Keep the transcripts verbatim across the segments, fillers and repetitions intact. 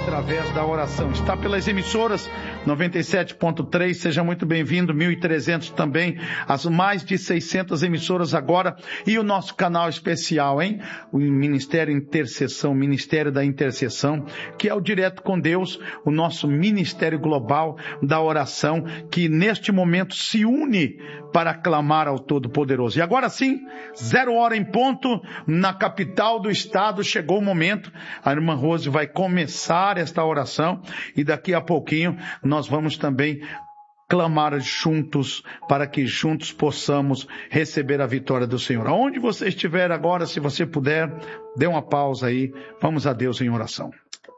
através da oração. Está pelas emissoras noventa e sete ponto três, seja muito bem-vindo, mil e trezentos também, as mais de seiscentas emissoras agora, e o nosso canal especial, hein? O Ministério Intercessão, Ministério da Intercessão, que é o Direto com Deus, o nosso Ministério Global da Oração, que neste momento se une para clamar ao Todo-Poderoso. E agora sim, zero hora em ponto, na capital do estado, chegou o momento, a irmã Rose vai começar esta oração e daqui a pouquinho nós vamos também clamar juntos para que juntos possamos receber a vitória do Senhor. Aonde você estiver agora, se você puder, dê uma pausa aí, vamos a Deus em oração.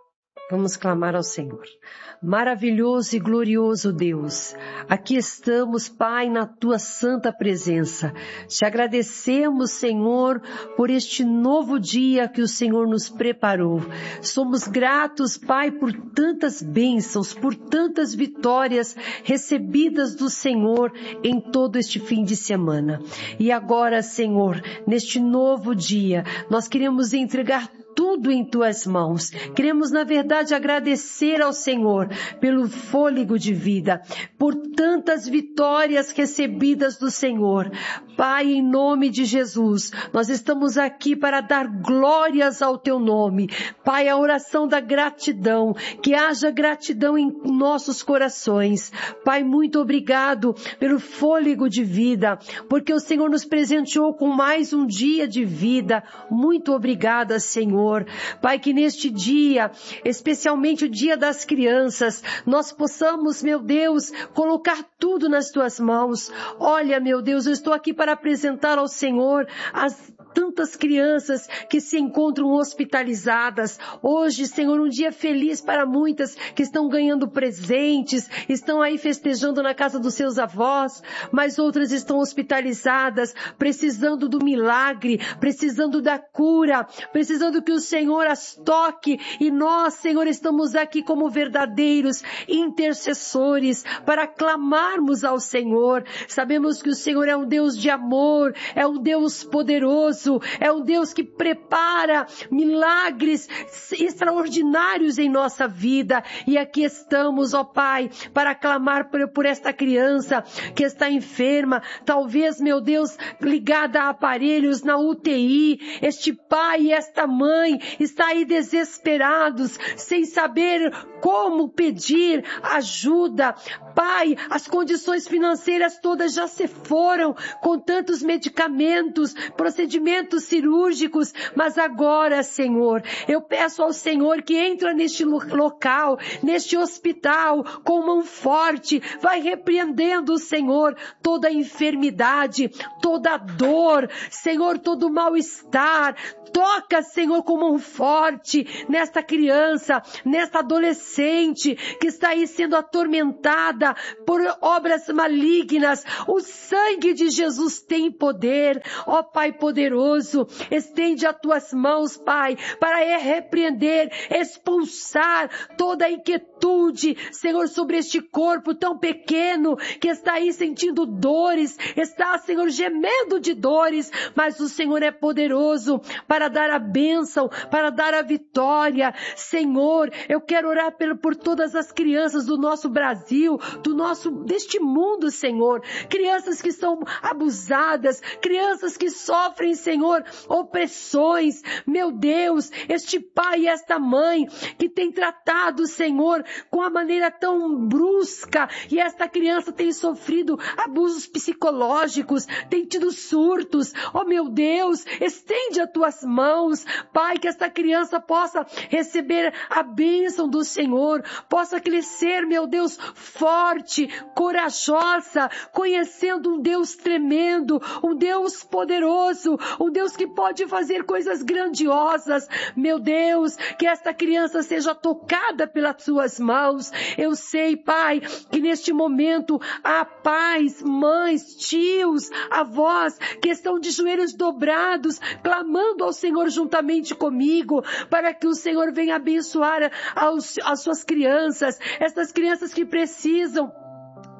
Vamos clamar ao Senhor. Maravilhoso e glorioso Deus, aqui estamos, Pai, na Tua santa presença. Te agradecemos, Senhor, por este novo dia que o Senhor nos preparou. Somos gratos, Pai, por tantas bênçãos, por tantas vitórias recebidas do Senhor em todo este fim de semana. E agora, Senhor, neste novo dia, nós queremos entregar tudo em Tuas mãos. Queremos, na verdade, agradecer ao Senhor pelo fôlego de vida, por tantas vitórias recebidas do Senhor. Pai, em nome de Jesus, nós estamos aqui para dar glórias ao Teu nome. Pai, a oração da gratidão, que haja gratidão em nossos corações. Pai, muito obrigado pelo fôlego de vida, porque o Senhor nos presenteou com mais um dia de vida. Muito obrigada, Senhor. Pai, que neste dia, especialmente o dia das crianças, nós possamos, meu Deus, colocar tudo nas Tuas mãos. Olha, meu Deus, eu estou aqui para apresentar ao Senhor as tantas crianças que se encontram hospitalizadas. Hoje, Senhor, um dia feliz para muitas que estão ganhando presentes, estão aí festejando na casa dos seus avós, mas outras estão hospitalizadas, precisando do milagre, precisando da cura, precisando que o Senhor as toque, e nós, Senhor, estamos aqui como verdadeiros intercessores para clamarmos ao Senhor. Sabemos que o Senhor é um Deus de amor, é um Deus poderoso, é um Deus que prepara milagres extraordinários em nossa vida, e aqui estamos, ó Pai, para clamar por, por esta criança que está enferma, talvez, meu Deus, ligada a aparelhos na U T I. Este pai e esta mãe está aí desesperados, sem saber como pedir ajuda. Pai, as condições financeiras todas já se foram, com tantos medicamentos, procedimentos cirúrgicos, mas agora, Senhor, eu peço ao Senhor que entra neste local, neste hospital, com mão forte, vai repreendendo, Senhor, toda a enfermidade, toda a dor, Senhor, todo o mal-estar. Toca, Senhor, com mão forte nesta criança, nesta adolescente que está aí sendo atormentada por obras malignas. O sangue de Jesus tem poder. Ó Pai poderoso, estende as Tuas mãos, Pai, para repreender, expulsar toda a inquietude, Senhor, sobre este corpo tão pequeno que está aí sentindo dores, está, Senhor, gemendo de dores, mas o Senhor é poderoso para dar a bênção, para dar a vitória. Senhor, eu quero orar por, por todas as crianças do nosso Brasil, do nosso, deste mundo, Senhor. Crianças que são abusadas, crianças que sofrem, Senhor, opressões. Meu Deus, este pai e esta mãe que tem tratado, Senhor, com a maneira tão brusca, e esta criança tem sofrido abusos psicológicos, tem tido surtos. Oh, meu Deus, estende as Tuas mãos, Pai, que esta criança possa receber a bênção do Senhor, possa crescer, meu Deus, forte, corajosa, conhecendo um Deus tremendo, um Deus poderoso, um Deus que pode fazer coisas grandiosas. Meu Deus, que esta criança seja tocada pelas Suas mãos. Eu sei, Pai, que neste momento há pais, mães, tios, avós que estão de joelhos dobrados, clamando ao Senhor juntamente comigo, para que o Senhor venha abençoar aos, as suas crianças, essas crianças que precisam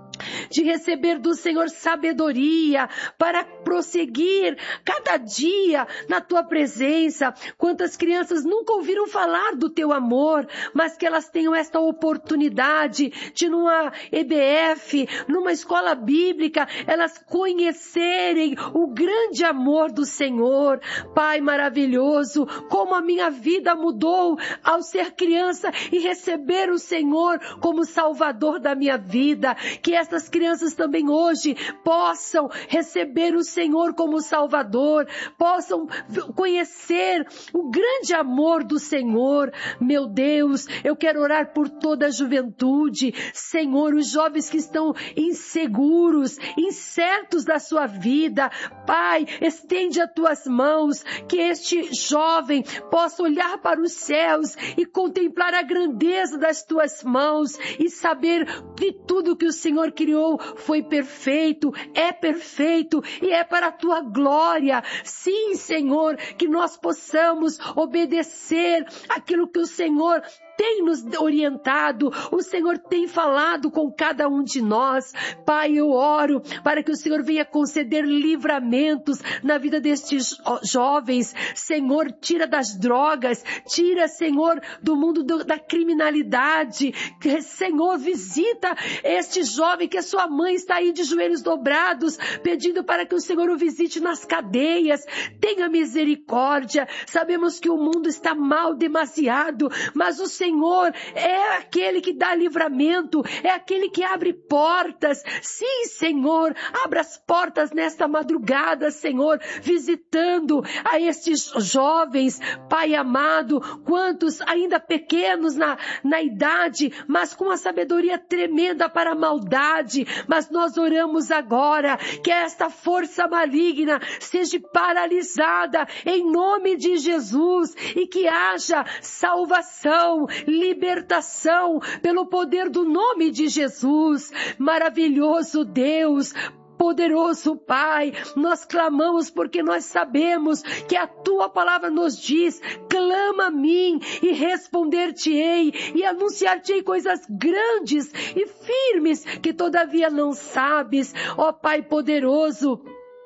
de receber do Senhor sabedoria para prosseguir cada dia na tua presença. Quantas crianças nunca ouviram falar do teu amor, mas que elas tenham esta oportunidade de numa E B F, numa escola bíblica, elas conhecerem o grande amor do Senhor. Pai maravilhoso, como a minha vida mudou ao ser criança e receber o Senhor como Salvador da minha vida. Que essas crianças também hoje possam receber o Senhor como Salvador, possam conhecer o grande amor do Senhor. Meu Deus, eu quero orar por toda a juventude. Senhor, os jovens que estão inseguros, incertos da sua vida. Pai, estende as tuas mãos, que este jovem possa olhar para os céus e contemplar a grandeza das tuas mãos e saber que tudo que o Senhor criou foi perfeito, é perfeito e é para a tua glória. Sim, Senhor, que nós possamos obedecer aquilo que o Senhor tem nos orientado, o Senhor tem falado com cada um de nós. Pai, eu oro para que o Senhor venha conceder livramentos na vida destes jovens. Senhor, tira das drogas, tira, Senhor, do mundo do, da criminalidade. Senhor, visita este jovem que a sua mãe está aí de joelhos dobrados, pedindo para que o Senhor o visite nas cadeias. Tenha misericórdia. Sabemos que o mundo está mal demasiado, mas o Senhor Senhor é aquele que dá livramento, é aquele que abre portas. Sim, Senhor, abra as portas nesta madrugada, Senhor, visitando a estes jovens, Pai amado, quantos ainda pequenos na, na idade, mas com a sabedoria tremenda para a maldade. Mas nós oramos agora que esta força maligna seja paralisada em nome de Jesus e que haja salvação, libertação pelo poder do nome de Jesus. Maravilhoso Deus, poderoso Pai, nós clamamos porque nós sabemos que a Tua palavra nos diz: clama a mim e responder-te-ei e anunciar-te-ei coisas grandes e firmes que todavia não sabes. Ó Pai poderoso,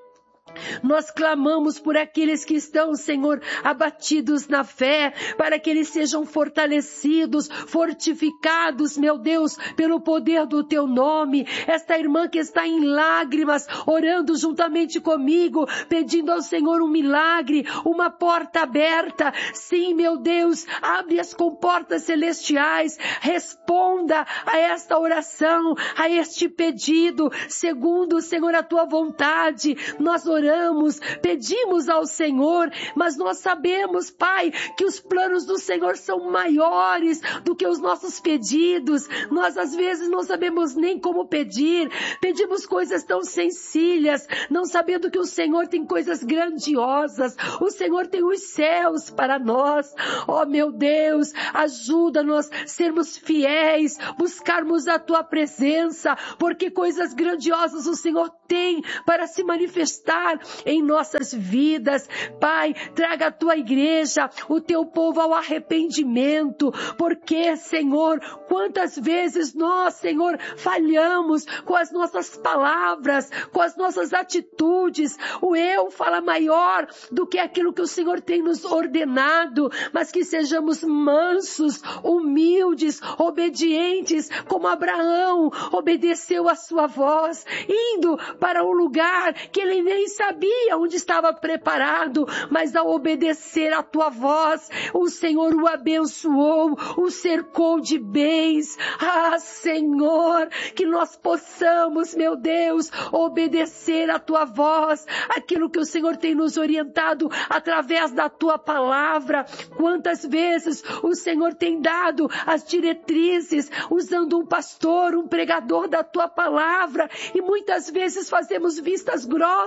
nós clamamos por aqueles que estão, Senhor, abatidos na fé, para que eles sejam fortalecidos, fortificados, meu Deus, pelo poder do Teu nome. Esta irmã que está em lágrimas, orando juntamente comigo, pedindo ao Senhor um milagre, uma porta aberta. Sim, meu Deus, abre as comportas celestiais, responda a esta oração, a este pedido, segundo, Senhor, a Tua vontade. Nós oramos Oramos, pedimos ao Senhor, mas nós sabemos, Pai, que os planos do Senhor são maiores do que os nossos pedidos. Nós às vezes não sabemos nem como pedir, pedimos coisas tão sencillas, não sabendo que o Senhor tem coisas grandiosas, o Senhor tem os céus para nós. Oh meu Deus, ajuda-nos a sermos fiéis, buscarmos a Tua presença, porque coisas grandiosas o Senhor tem para se manifestar em nossas vidas. Pai, traga a Tua igreja, o Teu povo ao arrependimento, porque, Senhor, quantas vezes nós, Senhor, falhamos com as nossas palavras, com as nossas atitudes. O eu fala maior do que aquilo que o Senhor tem nos ordenado, mas que sejamos mansos, humildes, obedientes, como Abraão obedeceu a sua voz, indo para um lugar que ele nem sabia onde estava preparado, mas ao obedecer a Tua voz, o Senhor o abençoou, o cercou de bens. Ah, Senhor, que nós possamos, meu Deus, obedecer a Tua voz, aquilo que o Senhor tem nos orientado através da Tua palavra. Quantas vezes o Senhor tem dado as diretrizes, usando um pastor, um pregador da Tua palavra, e muitas vezes fazemos vistas grossas,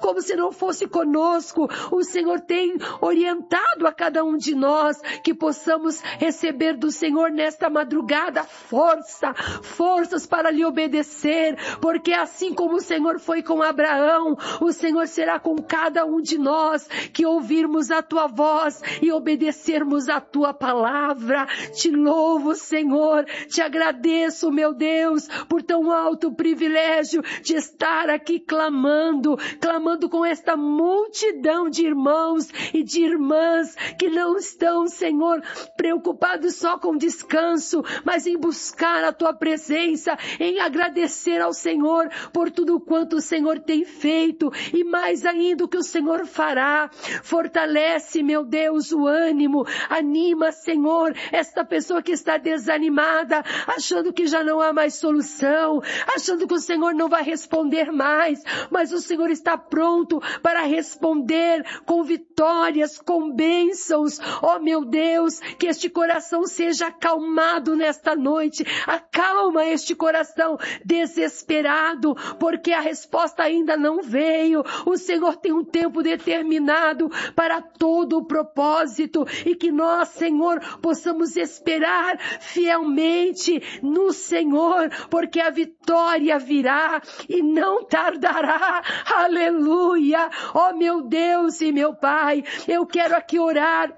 como se não fosse conosco. O Senhor tem orientado a cada um de nós que possamos receber do Senhor nesta madrugada força, forças para lhe obedecer, porque assim como o Senhor foi com Abraão, o Senhor será com cada um de nós que ouvirmos a tua voz e obedecermos a tua palavra. Te louvo, Senhor, te agradeço, meu Deus, por tão alto privilégio de estar aqui clamando, clamando com esta multidão de irmãos e de irmãs que não estão, Senhor, preocupados só com descanso, mas em buscar a tua presença, em agradecer ao Senhor por tudo quanto o Senhor tem feito e mais ainda o que o Senhor fará. Fortalece, meu Deus, o ânimo, anima, Senhor, esta pessoa que está desanimada, achando que já não há mais solução, achando que o Senhor não vai responder mais, mas o Senhor está pronto para responder com vitórias, com bênçãos. Oh, meu Deus, que este coração seja acalmado nesta noite. Acalma este coração desesperado, porque a resposta ainda não veio. O Senhor tem um tempo determinado para todo o propósito e que nós, Senhor, possamos esperar fielmente no Senhor, porque a vitória virá e não tardará. Aleluia! Oh, meu Deus e meu Pai, eu quero aqui orar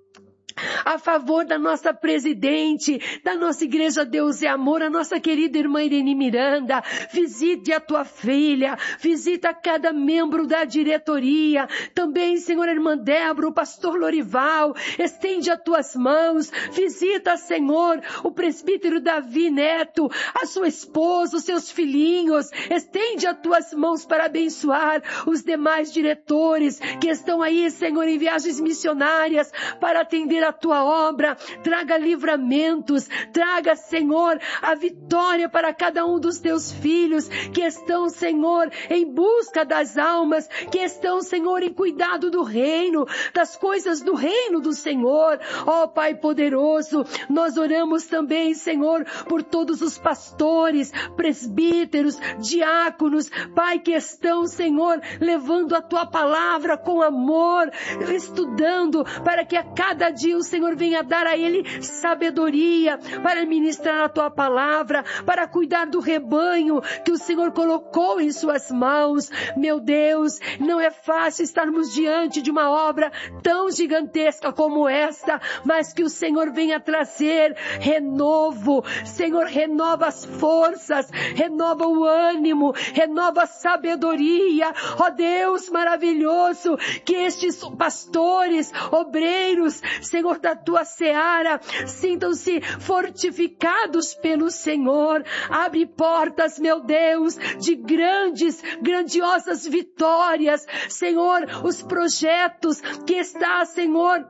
a favor da nossa presidente, da nossa igreja Deus é Amor, a nossa querida irmã Irene Miranda. Visite a tua filha, visita cada membro da diretoria, também, Senhor, a irmã Débora, o pastor Lorival, estende as tuas mãos, visita, Senhor, o presbítero Davi Neto, a sua esposa, os seus filhinhos, estende as tuas mãos para abençoar os demais diretores que estão aí, Senhor, em viagens missionárias para atender a tua obra. Traga livramentos, traga, Senhor, a vitória para cada um dos teus filhos que estão, Senhor, em busca das almas, que estão, Senhor, em cuidado do reino, das coisas do reino do Senhor. Ó Pai poderoso, nós oramos também, Senhor, por todos os pastores, presbíteros, diáconos, Pai, que estão, Senhor, levando a tua palavra com amor, estudando para que a cada dia o Senhor venha dar a ele sabedoria para ministrar a tua palavra, para cuidar do rebanho que o Senhor colocou em suas mãos. Meu Deus, não é fácil estarmos diante de uma obra tão gigantesca como esta, mas que o Senhor venha trazer renovo. Senhor, renova as forças, renova o ânimo, renova a sabedoria. Ó Deus maravilhoso, que estes pastores, obreiros, Senhor, da tua seara, sintam-se fortificados pelo Senhor. Abre portas, meu Deus, de grandes, grandiosas vitórias. Senhor, os projetos que está, Senhor,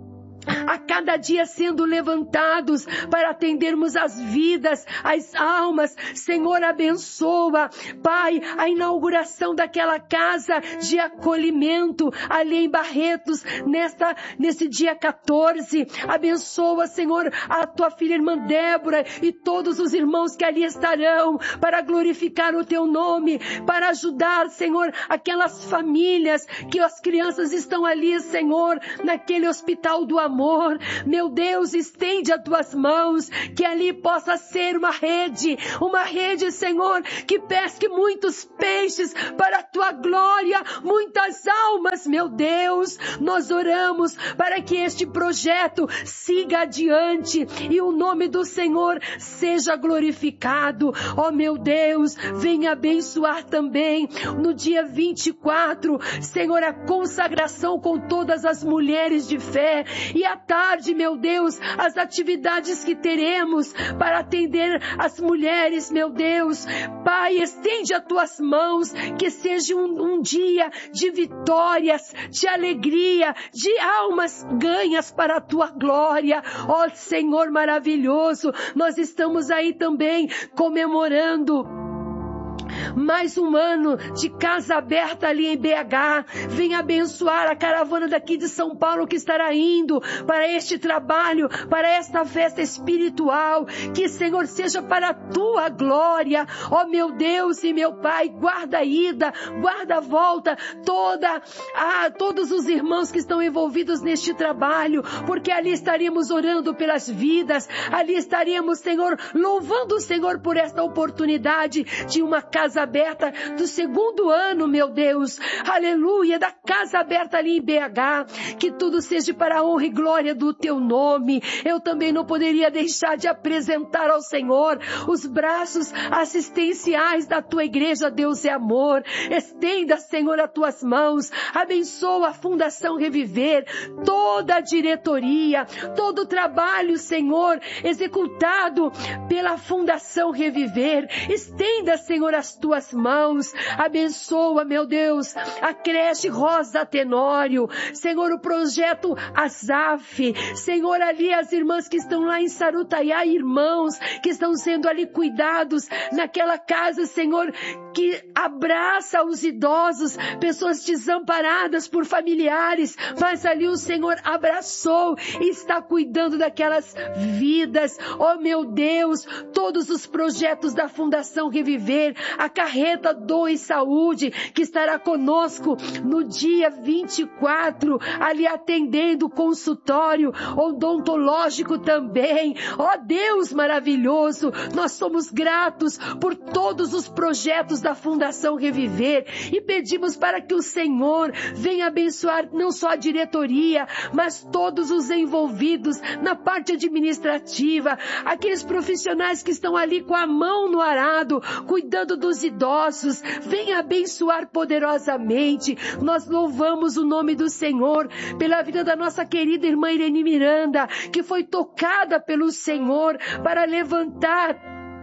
a cada dia sendo levantados para atendermos as vidas, as almas. Senhor, abençoa, Pai, a inauguração daquela casa de acolhimento ali em Barretos, nesta, nesse dia quatorze. Abençoa, Senhor, a tua filha irmã Débora e todos os irmãos que ali estarão para glorificar o teu nome, para ajudar, Senhor, aquelas famílias que as crianças estão ali, Senhor, naquele hospital do amor. Meu Deus, estende as tuas mãos, que ali possa ser uma rede, uma rede, Senhor, que pesque muitos peixes para a tua glória, muitas almas, meu Deus. Nós oramos para que este projeto siga adiante e o nome do Senhor seja glorificado. Ó meu Deus, venha abençoar também no dia vinte e quatro, Senhor, a consagração com todas as mulheres de fé. E à tarde, meu Deus, as atividades que teremos para atender as mulheres, meu Deus. Pai, estende as tuas mãos, que seja um, um dia de vitórias, de alegria, de almas ganhas para a tua glória. Ó Senhor maravilhoso, nós estamos aí também comemorando mais um ano de casa aberta ali em B H. Venha abençoar a caravana daqui de São Paulo que estará indo para este trabalho, para esta festa espiritual. Que, Senhor, seja para a tua glória. Ó meu Deus e meu Pai, guarda a ida, guarda a volta, toda, ah, todos os irmãos que estão envolvidos neste trabalho, porque ali estaríamos orando pelas vidas, ali estaríamos, Senhor, louvando o Senhor por esta oportunidade de uma casa aberta do segundo ano, meu Deus, aleluia, da casa aberta ali em B H, que tudo seja para a honra e glória do teu nome. Eu também não poderia deixar de apresentar ao Senhor os braços assistenciais da tua igreja, Deus é amor. Estenda, Senhor, as tuas mãos, abençoa a Fundação Reviver, toda a diretoria, todo o trabalho, Senhor, executado pela Fundação Reviver. Estenda, Senhor, as tuas mãos, abençoa, meu Deus, a creche Rosa Tenório, Senhor, o projeto Azaf, Senhor, ali as irmãs que estão lá em Sarutaiá, irmãos que estão sendo ali cuidados naquela casa, Senhor, que abraça os idosos, pessoas desamparadas por familiares, mas ali o Senhor abraçou e está cuidando daquelas vidas. Oh meu Deus, todos os projetos da Fundação Reviver, a carreta Doe Saúde, que estará conosco no dia vinte e quatro, ali atendendo o consultório odontológico também. Oh Deus maravilhoso, nós somos gratos por todos os projetos da Fundação Reviver e pedimos para que o Senhor venha abençoar não só a diretoria, mas todos os envolvidos na parte administrativa, aqueles profissionais que estão ali com a mão no arado, cuidando dos idosos. Venha abençoar poderosamente. Nós louvamos o nome do Senhor pela vida da nossa querida irmã Irene Miranda, que foi tocada pelo Senhor para levantar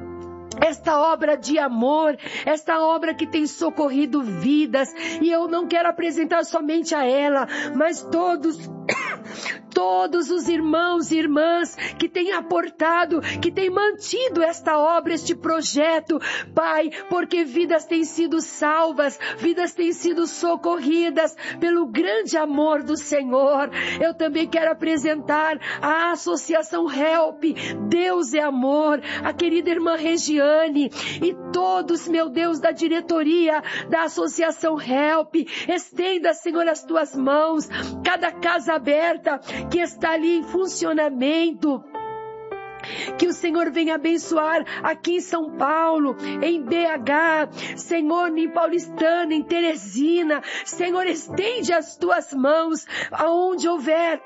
esta obra de amor, esta obra que tem socorrido vidas. E eu não quero apresentar somente a ela, mas todos todos os irmãos e irmãs que têm aportado, que têm mantido esta obra, este projeto, Pai, porque vidas têm sido salvas, vidas têm sido socorridas pelo grande amor do Senhor. Eu também quero apresentar a Associação Help, Deus é Amor, a querida irmã Regiane e todos, meu Deus, da diretoria da Associação Help. Estenda, Senhor, as tuas mãos, cada casa aberta que está ali em funcionamento. Que o Senhor venha abençoar aqui em São Paulo, em B H, Senhor, em Paulistana, em Teresina. Senhor, estende as tuas mãos aonde houver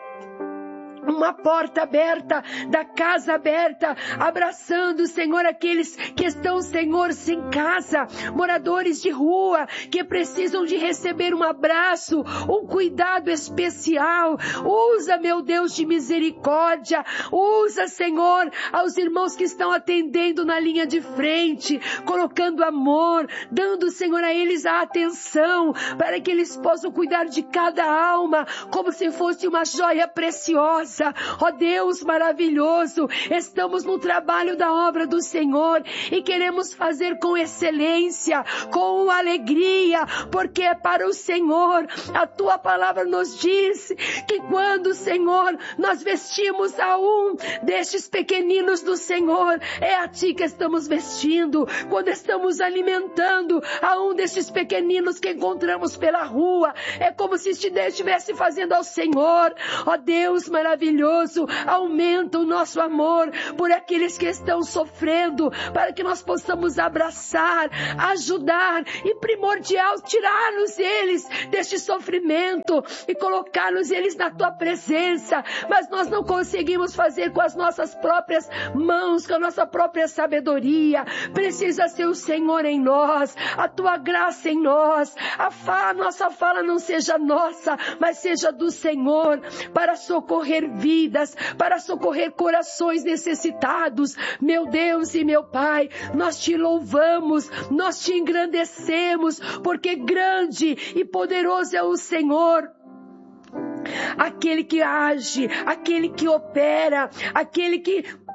uma porta aberta, da casa aberta, abraçando, Senhor, aqueles que estão, Senhor, sem casa, moradores de rua, que precisam de receber um abraço, um cuidado especial. Usa, meu Deus, de misericórdia, usa, Senhor, aos irmãos que estão atendendo na linha de frente, colocando amor, dando, Senhor, a eles a atenção, para que eles possam cuidar de cada alma, como se fosse uma joia preciosa. Ó Deus maravilhoso, estamos no trabalho da obra do Senhor e queremos fazer com excelência, com alegria, porque é para o Senhor. A tua palavra nos diz que quando, Senhor, nós vestimos a um destes pequeninos do Senhor, é a ti que estamos vestindo. Quando estamos alimentando a um destes pequeninos que encontramos pela rua, é como se estivesse fazendo ao Senhor. Ó Deus maravilhoso, aumenta o nosso amor por aqueles que estão sofrendo, para que nós possamos abraçar, ajudar e, primordial, tirar-nos eles deste sofrimento e colocar-nos eles na tua presença. Mas nós não conseguimos fazer com as nossas próprias mãos, com a nossa própria sabedoria. Precisa ser o Senhor em nós, a tua graça em nós. A, fa- a nossa fala não seja nossa, mas seja do Senhor, para socorrer vidas, para socorrer corações necessitados. Meu Deus e meu Pai, nós te louvamos, nós te engrandecemos, porque grande e poderoso é o Senhor, aquele que age, aquele que opera, aquele que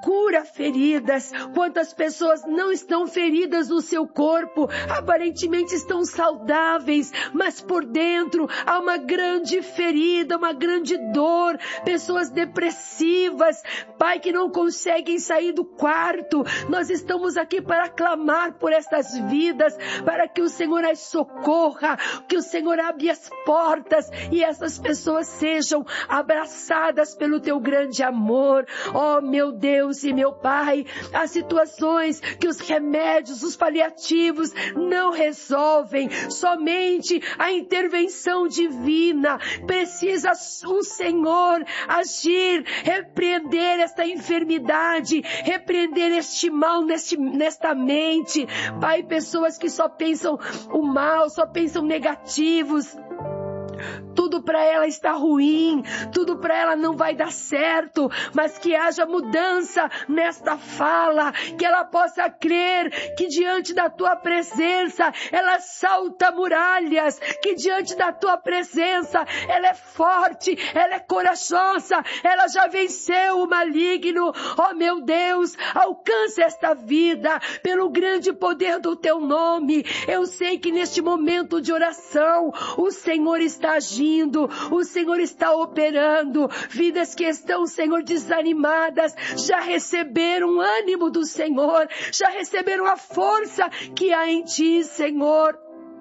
cura feridas. Quantas pessoas não estão feridas no seu corpo, aparentemente estão saudáveis, mas por dentro há uma grande ferida, uma grande dor. Pessoas depressivas, Pai, que não conseguem sair do quarto. Nós estamos aqui para clamar por essas vidas, para que o Senhor as socorra, que o Senhor abra as portas e essas pessoas sejam abraçadas pelo teu grande amor. Oh, meu Deus e meu Pai, há situações que os remédios, os paliativos não resolvem. Somente a intervenção divina. Precisa o Senhor agir, repreender esta enfermidade, repreender este mal neste, nesta mente. Pai, pessoas que só pensam o mal, só pensam negativos. Tudo para ela está ruim, tudo para ela não vai dar certo, mas que haja mudança nesta fala, que ela possa crer que diante da tua presença ela salta muralhas, que diante da tua presença ela é forte, ela é corajosa, ela já venceu o maligno. Oh, meu Deus, alcance esta vida pelo grande poder do teu nome. Eu sei que neste momento de oração o Senhor está agindo, o Senhor está operando. Vidas que estão, Senhor, desanimadas, já receberam o ânimo do Senhor, já receberam a força que há em ti, Senhor.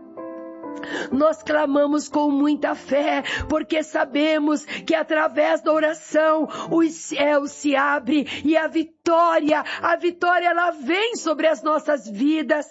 Nós clamamos com muita fé, porque sabemos que através da oração o céu se abre e a vitória, a vitória ela vem sobre as nossas vidas.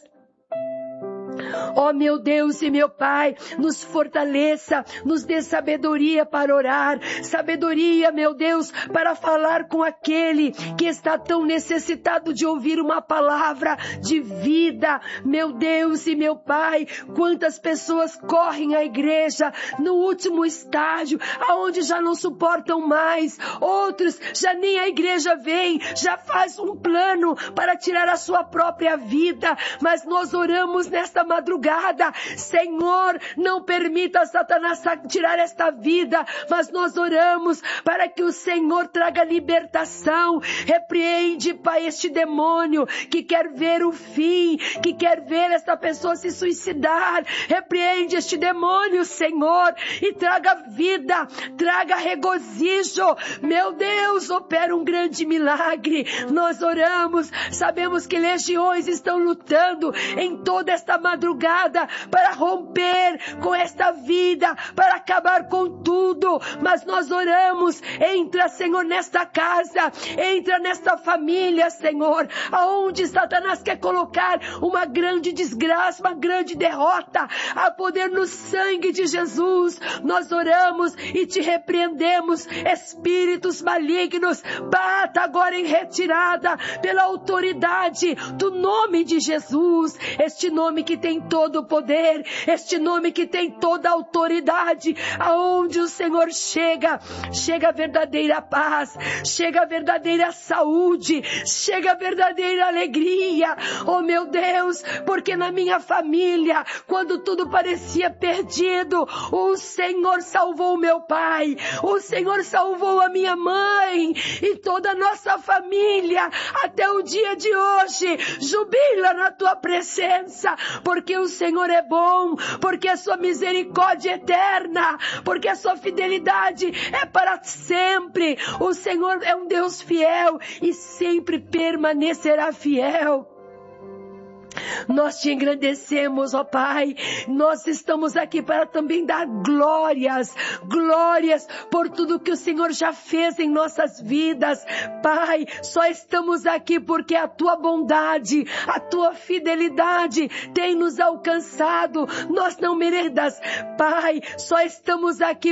Oh, meu Deus e meu Pai, nos fortaleça, nos dê sabedoria para orar, sabedoria, meu Deus, para falar com aquele que está tão necessitado de ouvir uma palavra de vida. Meu Deus e meu Pai, quantas pessoas correm à igreja no último estágio, aonde já não suportam mais, outros já nem a igreja vem, já faz um plano para tirar a sua própria vida, mas nós oramos nesta madrugada, Senhor, não permita Satanás tirar esta vida, mas nós oramos para que o Senhor traga libertação. Repreende, Pai, este demônio que quer ver o fim, que quer ver esta pessoa se suicidar. Repreende este demônio, Senhor, e traga vida, traga regozijo. Meu Deus, opera um grande milagre. Nós oramos, sabemos que legiões estão lutando em toda esta madrugada para romper com esta vida, para acabar com tudo, mas nós oramos, entra, Senhor, nesta casa, entra nesta família, Senhor, aonde Satanás quer colocar uma grande desgraça, uma grande derrota, a poder no sangue de Jesus. Nós oramos e te repreendemos, espíritos malignos, bata agora em retirada pela autoridade do nome de Jesus, este nome que tem todo o poder, este nome que tem toda a autoridade. Aonde o Senhor chega, chega a verdadeira paz, chega a verdadeira saúde, chega a verdadeira alegria. Oh, meu Deus, porque na minha família, quando tudo parecia perdido, o Senhor salvou meu pai, o Senhor salvou a minha mãe e toda a nossa família. Até o dia de hoje jubila na tua presença, porque o Senhor é bom, porque a sua misericórdia é eterna, porque a sua fidelidade é para sempre. O Senhor é um Deus fiel e sempre permanecerá fiel. Nós te agradecemos, ó Pai, nós estamos aqui para também dar glórias, glórias por tudo que o Senhor já fez em nossas vidas. Pai, só estamos aqui porque a tua bondade, a tua fidelidade tem nos alcançado, nós não meredas. Pai, só estamos aqui